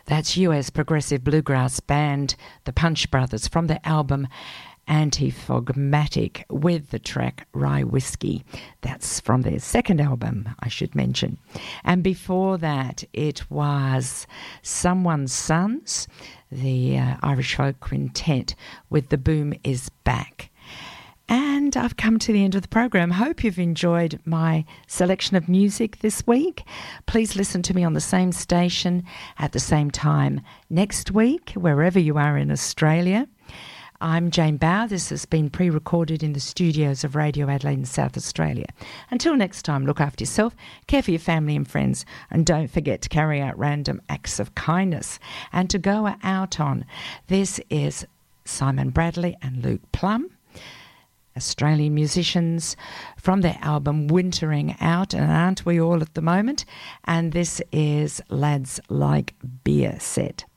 That's US progressive bluegrass band The Punch Brothers from their album Antiphogmatic with the track Rye Whiskey. That's from their second album, I should mention. And before that, it was Someone's Sons, the Irish folk quintet with The Boom Is Back. And I've come to the end of the program. Hope you've enjoyed my selection of music this week. Please listen to me on the same station at the same time next week, wherever you are in Australia. I'm Jane Bower. This has been pre-recorded in the studios of Radio Adelaide in South Australia. Until next time, look after yourself, care for your family and friends, and don't forget to carry out random acts of kindness and to go out on. This is Simon Bradley and Luke Plum, Australian musicians from their album Wintering Out, and aren't we all at the moment? And this is Lads Like Beer Set.